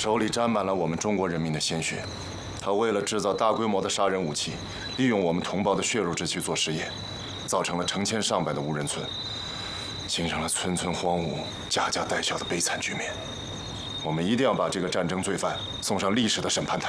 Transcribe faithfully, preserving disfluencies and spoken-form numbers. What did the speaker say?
手里沾满了我们中国人民的鲜血。他为了制造大规模的杀人武器，利用我们同胞的血肉之躯做实验，造成了成千上百的无人村，形成了村村荒芜、家家带孝的悲惨局面。我们一定要把这个战争罪犯送上历史的审判台。